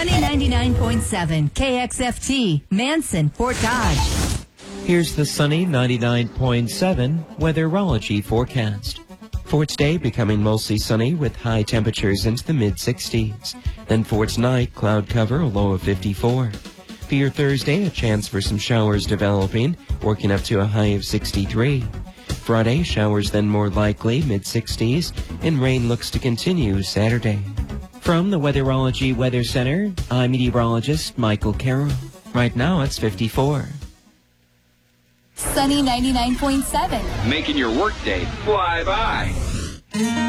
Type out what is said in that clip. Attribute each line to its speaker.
Speaker 1: Sunny 99.7 KXFT, Manson, Fort Dodge.
Speaker 2: Here's the sunny 99.7 weatherology forecast. Fort's day becoming mostly sunny with high temperatures into the mid-60s. Then Fort's night, cloud cover, a low of 54. For your Thursday, a chance for some showers developing, working up to a high of 63. Friday, showers then more likely, mid-60s, and rain looks to continue Saturday. From the Weatherology Weather Center, I'm meteorologist Michael Carroll. Right now, it's 54.
Speaker 1: Sunny 99.7.
Speaker 3: Making your workday fly by.